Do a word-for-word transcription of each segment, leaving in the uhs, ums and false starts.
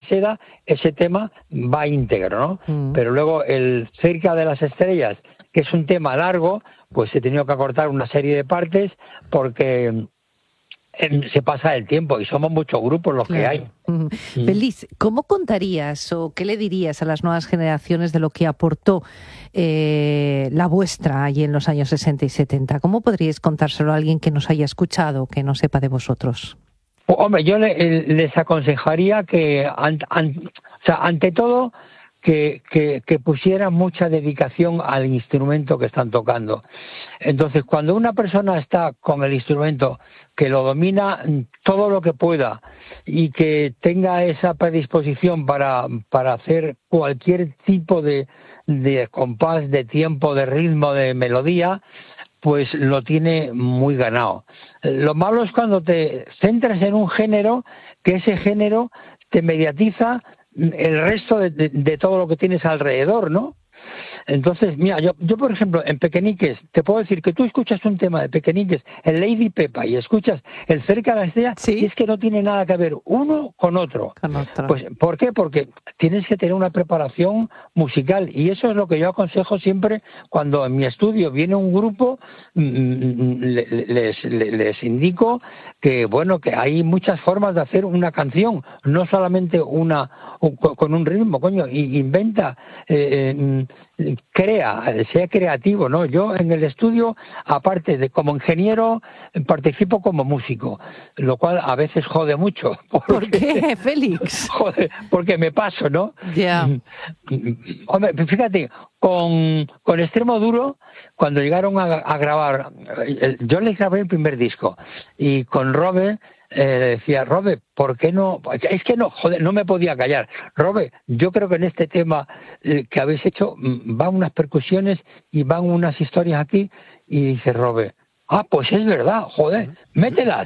seda, ese tema va íntegro, ¿no? Mm. Pero luego el Cerca de las Estrellas, que es un tema largo, pues he tenido que acortar una serie de partes porque se pasa el tiempo y somos muchos grupos los claro. que hay. Mm. Feliz, ¿cómo contarías o qué le dirías a las nuevas generaciones de lo que aportó eh, la vuestra allí en los años sesenta y setenta? ¿Cómo podríais contárselo a alguien que nos haya escuchado, que no sepa de vosotros? Hombre, yo le, les aconsejaría que, an, an, o sea, ante todo, que, que, que pusieran mucha dedicación al instrumento que están tocando. Entonces, cuando una persona está con el instrumento, que lo domina todo lo que pueda y que tenga esa predisposición para, para hacer cualquier tipo de, de compás, de tiempo, de ritmo, de melodía, pues lo tiene muy ganado. Lo malo es cuando te centras en un género, que ese género te mediatiza el resto de, de, de todo lo que tienes alrededor, ¿no? Entonces, mira, yo, yo por ejemplo, en Pequeñiques, te puedo decir que tú escuchas un tema de Pequeñiques, el Lady Pepa, y escuchas el Cerca de la Estrella, ¿sí? Y es que no tiene nada que ver uno con otro. Con otro. Pues, ¿por qué? Porque tienes que tener una preparación musical, y eso es lo que yo aconsejo siempre cuando en mi estudio viene un grupo, les, les, les indico que, bueno, que hay muchas formas de hacer una canción, no solamente una con un ritmo, coño, y inventa, eh, crea, sea creativo, ¿no? Yo en el estudio, aparte de como ingeniero, participo como músico, lo cual a veces jode mucho. Porque, ¿por qué, Félix? Joder, porque me paso, ¿no? Ya. Yeah. Hombre, fíjate, con, con Extremo Duro, cuando llegaron a, a grabar, yo les grabé el primer disco, y con Robert, Eh, decía, Robe, ¿por qué no? Es que no, joder, no me podía callar. Robe, yo creo que en este tema eh, que habéis hecho van unas percusiones y van unas historias aquí, y dice Robe, ah, pues es verdad, joder, mételas.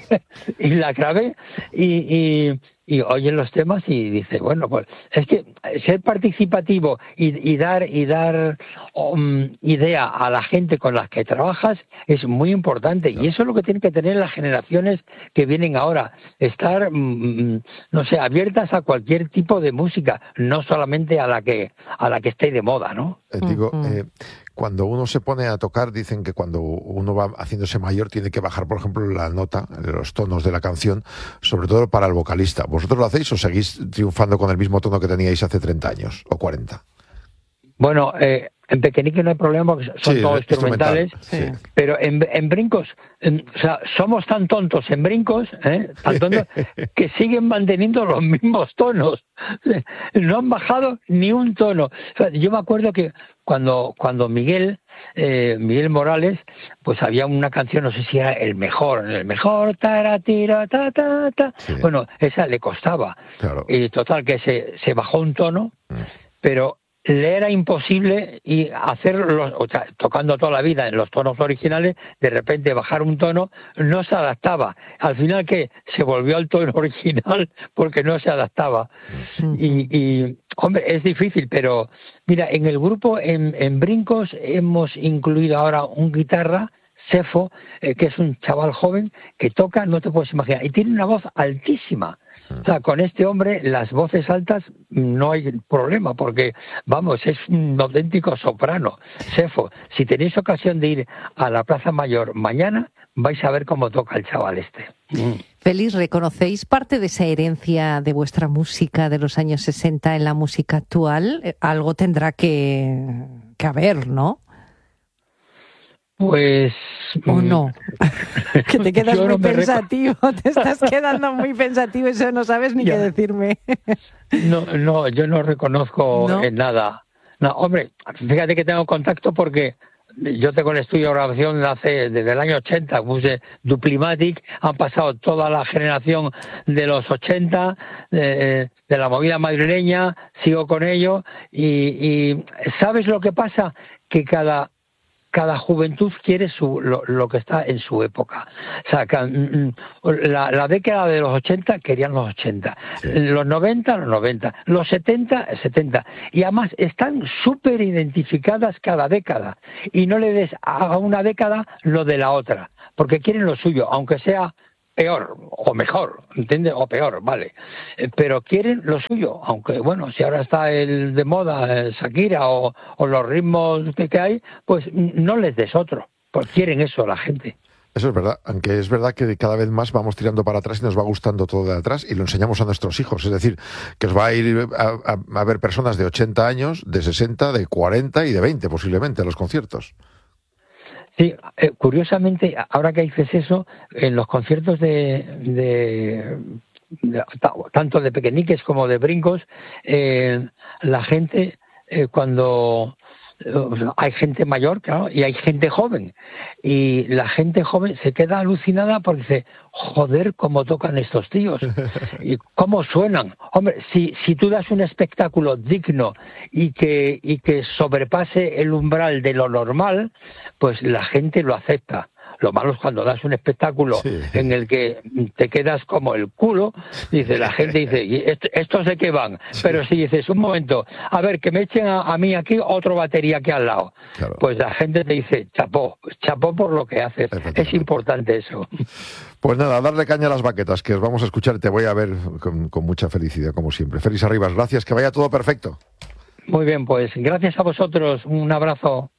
Y la grabé y, y, y oyen los temas y dice, bueno, pues es que ser participativo y, y dar y dar um, idea a la gente con las que trabajas es muy importante, y eso es lo que tienen que tener las generaciones que vienen ahora, estar, um, no sé, abiertas a cualquier tipo de música, no solamente a la que a la que esté de moda, ¿no? Eh, digo, eh, cuando uno se pone a tocar, dicen que cuando uno va haciéndose mayor tiene que bajar, por ejemplo, la nota, los tonos de la canción, sobre todo para el vocalista. ¿Vosotros lo hacéis o seguís triunfando con el mismo tono que teníais hace treinta años o cuarenta? Bueno, eh, en Pequeñique no hay problema porque son sí, todos instrumentales, instrumental, sí. Pero en, en brincos, en, o sea, somos tan tontos en brincos, ¿eh? tan tontos, que siguen manteniendo los mismos tonos. No han bajado ni un tono. O sea, yo me acuerdo que cuando cuando Miguel, eh, Miguel Morales, pues había una canción, no sé si era el mejor, el mejor, tara, tira, ta, ta, ta. Sí. Bueno, esa le costaba. Claro. Y total, que se, se bajó un tono, mm. pero le era imposible y hacerlo, o sea, tocando toda la vida en los tonos originales, de repente bajar un tono, no se adaptaba. Al final, ¿qué? Se volvió al tono original porque no se adaptaba. Uh-huh. Y, y, hombre, es difícil, pero mira, en el grupo, en, en Brincos, hemos incluido ahora un guitarra, Cefo, eh, que es un chaval joven que toca, no te puedes imaginar, y tiene una voz altísima. O sea, con este hombre las voces altas no hay problema porque, vamos, es un auténtico soprano. Cefo, si tenéis ocasión de ir a la Plaza Mayor mañana, vais a ver cómo toca el chaval este. Mm. Félix, ¿reconocéis parte de esa herencia de vuestra música de los años sesenta en la música actual? Algo tendrá que, que haber, ¿no? Pues... ¿O no? Que te quedas muy no pensativo, rec... te estás quedando muy pensativo, eso no sabes ni ya. qué decirme. No, no, yo no reconozco ¿No? en nada. No, hombre, fíjate que tengo contacto porque yo tengo el estudio de grabación hace, desde el año ochenta, puse Duplimatic, han pasado toda la generación de los ochenta, de, de la movida madrileña, sigo con ello, y, y ¿sabes lo que pasa? Que cada... cada juventud quiere su, lo, lo que está en su época. O sea, la, la década de los ochenta querían los ochenta, sí. Los noventa, los noventa, los setenta, setenta. Y además están súper identificadas cada década. Y no le des a una década lo de la otra, porque quieren lo suyo, aunque sea peor o mejor, ¿entiendes? O peor, vale. Eh, pero quieren lo suyo, aunque bueno, si ahora está el de moda, el Shakira o, o los ritmos que, que hay, pues no les des otro, pues quieren eso la gente. Eso es verdad, aunque es verdad que cada vez más vamos tirando para atrás y nos va gustando todo de atrás y lo enseñamos a nuestros hijos. Es decir, que os va a ir a, a, a ver personas de ochenta años, de sesenta, de cuarenta y de veinte posiblemente a los conciertos. Sí, eh, curiosamente, ahora que dices eso, en los conciertos de, de, de tanto de pequeñiques como de brincos, eh, la gente eh, cuando hay gente mayor, claro, y hay gente joven, y la gente joven se queda alucinada porque dice, joder, cómo tocan estos tíos y cómo suenan. Hombre, si si tú das un espectáculo digno y que y que sobrepase el umbral de lo normal, pues la gente lo acepta. Lo malo es cuando das un espectáculo sí. en el que te quedas como el culo, dice la gente, dice, ¿y estos de qué van? Sí. Pero si dices, un momento, a ver, que me echen a, a mí aquí otro batería aquí al lado, claro. Pues la gente te dice, chapó, chapó por lo que haces. Es importante eso. Pues nada, darle caña a las baquetas, que os vamos a escuchar y te voy a ver con, con mucha felicidad, como siempre. Félix Arribas, gracias, que vaya todo perfecto. Muy bien, pues gracias a vosotros, un abrazo.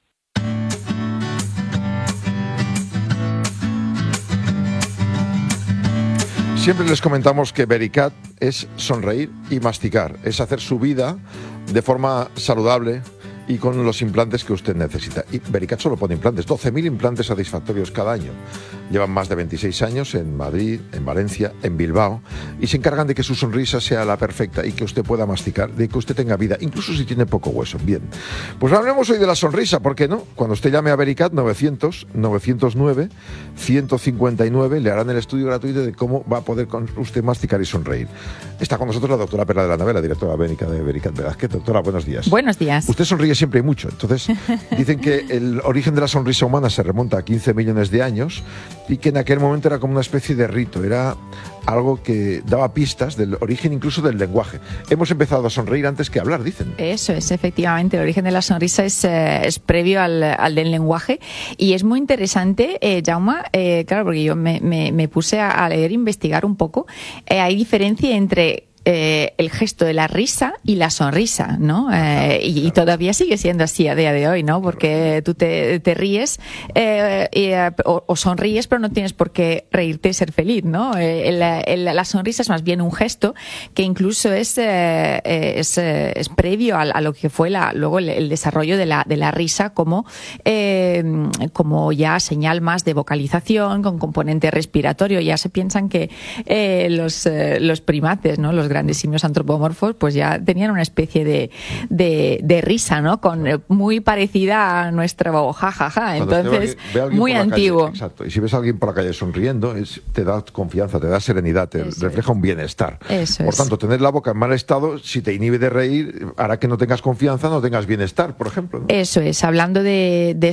Siempre les comentamos que Vericat es sonreír y masticar, es hacer su vida de forma saludable y con los implantes que usted necesita. Y Vericat solo pone implantes, doce mil implantes satisfactorios cada año. Llevan más de veintiséis años en Madrid, en Valencia, en Bilbao, y se encargan de que su sonrisa sea la perfecta y que usted pueda masticar, de que usted tenga vida, incluso si tiene poco hueso. Bien, pues hablemos hoy de la sonrisa, ¿por qué no? Cuando usted llame a Vericat, novecientos, novecientos nueve, ciento cincuenta y nueve, le harán el estudio gratuito de cómo va a poder usted masticar y sonreír. Está con nosotros la doctora Perla de la Nave, la directora médica de Vericat Velázquez. Doctora, buenos días. Buenos días. Usted sonríe siempre y mucho. Entonces, dicen que el origen de la sonrisa humana se remonta a quince millones de años y que en aquel momento era como una especie de rito, era algo que daba pistas del origen incluso del lenguaje. Hemos empezado a sonreír antes que hablar, dicen. Eso es, efectivamente, el origen de la sonrisa es, eh, es previo al, al del lenguaje y es muy interesante, eh, Jaume, eh, claro, porque yo me, me, me puse a, a leer e investigar un poco. Eh, hay diferencia entre Eh, el gesto de la risa y la sonrisa, ¿no? Eh, y, y todavía sigue siendo así a día de hoy, ¿no? Porque tú te, te ríes eh, y, o, o sonríes, pero no tienes por qué reírte y ser feliz, ¿no? Eh, el, el, la sonrisa es más bien un gesto que incluso es eh, es, es previo a, a lo que fue la, luego el, el desarrollo de la de la risa como eh, como ya señal más de vocalización con componente respiratorio. Ya se piensan que eh, los eh, los primates, ¿no? Los grandes simios antropomorfos, pues ya tenían una especie de, de, de risa, ¿no? Con muy parecida a nuestro jajaja. Entonces, ve alguien, ve muy antiguo. Calle, exacto. Y si ves a alguien por la calle sonriendo, es, te da confianza, te da serenidad, te Eso refleja es. un bienestar. Eso por es. tanto, tener la boca en mal estado, si te inhibe de reír, hará que no tengas confianza, no tengas bienestar, por ejemplo, ¿no? Eso es. Hablando de, de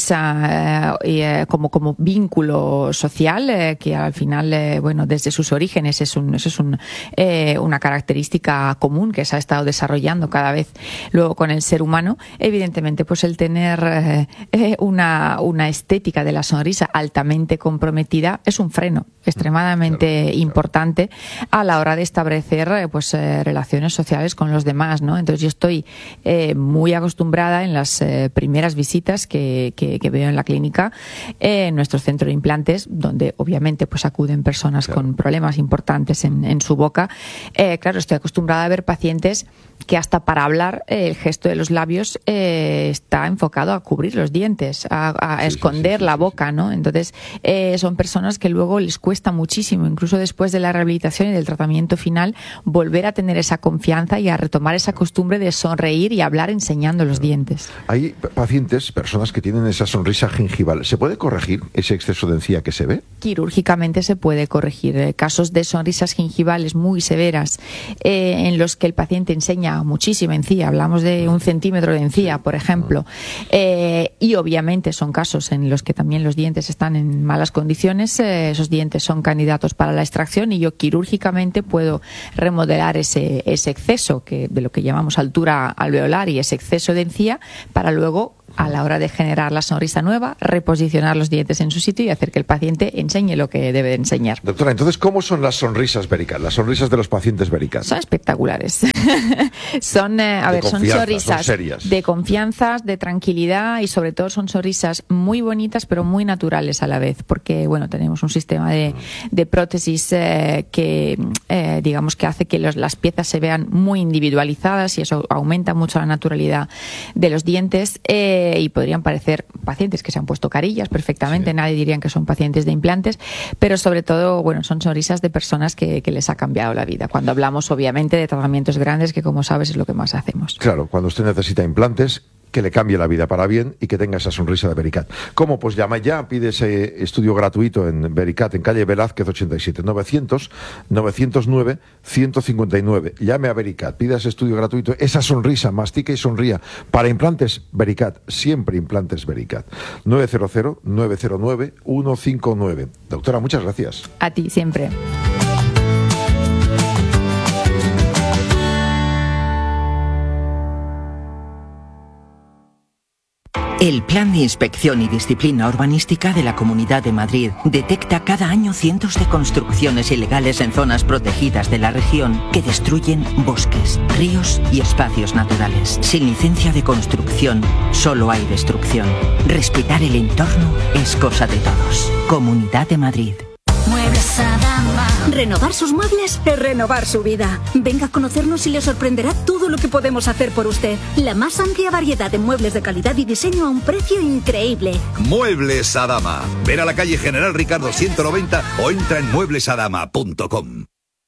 sonrisa eh, eh, como, como vínculo social, eh, que al final, eh, bueno, desde sus orígenes es un, eso es un eh, una característica común que se ha estado desarrollando cada vez luego con el ser humano, evidentemente pues el tener eh, una, una estética de la sonrisa altamente comprometida es un freno extremadamente claro, importante claro. a la hora de establecer eh, pues eh, relaciones sociales con los demás, ¿no? Entonces yo estoy eh, muy acostumbrada en las eh, primeras visitas que, que, que veo en la clínica, eh, en nuestro centro de implantes, donde obviamente pues acuden personas claro. con problemas importantes en, en su boca. Eh, claro, estoy acostumbrada a ver pacientes que hasta para hablar eh, el gesto de los labios eh, está enfocado a cubrir los dientes, a, a sí, esconder sí, sí, la sí, boca, sí. ¿no? Entonces eh, son personas que luego les cuesta muchísimo, incluso después de la rehabilitación y del tratamiento final, volver a tener esa confianza y a retomar esa costumbre de sonreír y hablar enseñando los dientes. Hay pacientes, personas que tienen esa sonrisa gingival. ¿Se puede corregir ese exceso de encía que se ve? Quirúrgicamente se puede corregir. Eh, casos de sonrisas gingivales muy severas eh, en los que el paciente enseña muchísima encía, hablamos de un centímetro de encía, por ejemplo, eh, y obviamente son casos en los que también los dientes están en malas condiciones, eh, esos dientes son candidatos para la extracción y yo quirúrgicamente puedo remodelar ese, ese exceso que de lo que llamamos altura alveolar y ese exceso de encía para luego a la hora de generar la sonrisa nueva, reposicionar los dientes en su sitio y hacer que el paciente enseñe lo que debe de enseñar. Doctora, entonces, ¿cómo son las sonrisas Vericat, las sonrisas de los pacientes Vericat? Son espectaculares. son, eh, a de ver, son sonrisas son serias. de confianza, de tranquilidad y sobre todo son sonrisas muy bonitas pero muy naturales a la vez, porque bueno, tenemos un sistema de, de prótesis eh, que eh, digamos que hace que los, las piezas se vean muy individualizadas y eso aumenta mucho la naturalidad de los dientes. Eh, y podrían parecer pacientes que se han puesto carillas perfectamente, sí. Nadie diría que son pacientes de implantes, pero sobre todo, bueno, son sonrisas de personas que, que les ha cambiado la vida. Cuando hablamos, obviamente, de tratamientos grandes, que como sabes es lo que más hacemos. Claro, cuando usted necesita implantes, que le cambie la vida para bien y que tenga esa sonrisa de Vericat. ¿Cómo? Pues llama ya, pide ese estudio gratuito en Vericat, en calle Velázquez ochenta y siete, novecientos, novecientos nueve, ciento cincuenta y nueve. Llame a Vericat, pida ese estudio gratuito, esa sonrisa, mastique y sonría. Para implantes, Vericat, siempre implantes Vericat. nueve cero cero, nueve cero nueve, uno cinco nueve. Doctora, muchas gracias. A ti, siempre. El Plan de Inspección y Disciplina Urbanística de la Comunidad de Madrid detecta cada año cientos de construcciones ilegales en zonas protegidas de la región que destruyen bosques, ríos y espacios naturales. Sin licencia de construcción, solo hay destrucción. Respetar el entorno es cosa de todos. Comunidad de Madrid. Muebles Adama. Renovar sus muebles es renovar su vida. Venga a conocernos y le sorprenderá todo lo que podemos hacer por usted. La más amplia variedad de muebles de calidad y diseño a un precio increíble. Muebles Adama. Ven a la calle General Ricardo ciento noventa o entra en muebles adama punto com.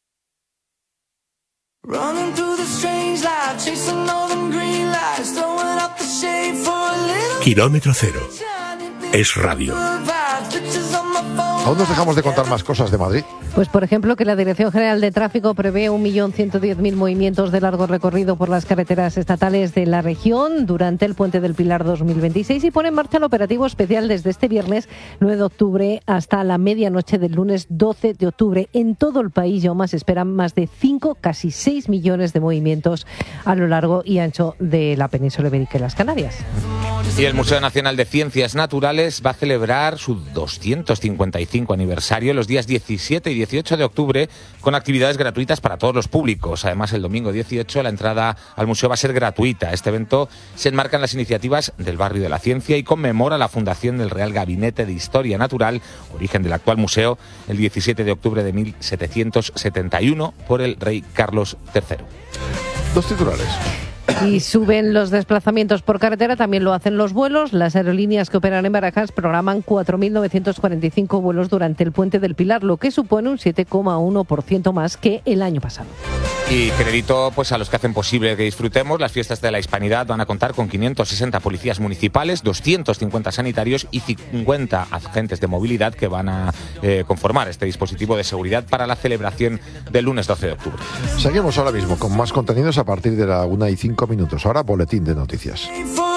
Kilómetro cero. Es radio. Aún nos dejamos de contar más cosas de Madrid. Pues, por ejemplo, que la Dirección General de Tráfico prevé un millón ciento diez mil movimientos de largo recorrido por las carreteras estatales de la región durante el Puente del Pilar dos mil veintiséis y pone en marcha el operativo especial desde este viernes nueve de octubre hasta la medianoche del lunes doce de octubre. En todo el país ya más esperan más de cinco, casi seis millones de movimientos a lo largo y ancho de la península ibérica y las Canarias. Y el Museo Nacional de Ciencias Naturales va a celebrar su doscientos cincuenta y cinco aniversario los días diecisiete y dieciocho de octubre con actividades gratuitas para todos los públicos. Además, el domingo dieciocho la entrada al museo va a ser gratuita. Este evento se enmarca en las iniciativas del Barrio de la Ciencia y conmemora la fundación del Real Gabinete de Historia Natural, origen del actual museo, el diecisiete de octubre de mil setecientos setenta y uno por el rey Carlos tercero. Dos titulares. Y suben los desplazamientos por carretera, también lo hacen los vuelos. Las aerolíneas que operan en Barajas programan cuatro mil novecientos cuarenta y cinco vuelos durante el Puente del Pilar, lo que supone un siete coma uno por ciento más que el año pasado. Y crédito pues a los que hacen posible que disfrutemos. Las fiestas de la Hispanidad van a contar con quinientos sesenta policías municipales, doscientos cincuenta sanitarios y cincuenta agentes de movilidad que van a eh, conformar este dispositivo de seguridad para la celebración del lunes doce de octubre. Seguimos ahora mismo con más contenidos a partir de la una y cinco minutos. Ahora, boletín de noticias.